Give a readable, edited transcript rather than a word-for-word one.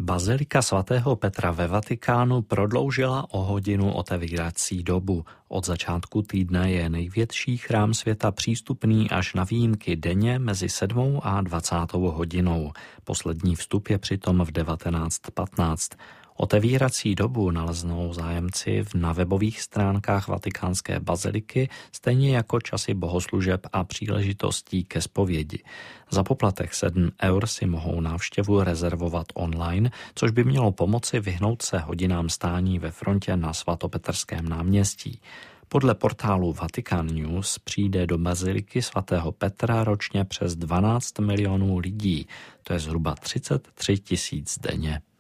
Bazilika svatého Petra ve Vatikánu prodloužila o hodinu otevírací dobu. Od začátku týdne je největší chrám světa přístupný až na výjimky denně mezi 7. a 20. hodinou. Poslední vstup je přitom v 19:15. Otevírací dobu naleznou zájemci na webových stránkách vatikánské baziliky, stejně jako časy bohoslužeb a příležitostí ke zpovědi. Za poplatek 7 eur si mohou návštěvu rezervovat online, což by mělo pomoci vyhnout se hodinám stání ve frontě na svatopetrském náměstí. Podle portálu Vatican News přijde do baziliky svatého Petra ročně přes 12 milionů lidí, to je zhruba 33 000 denně.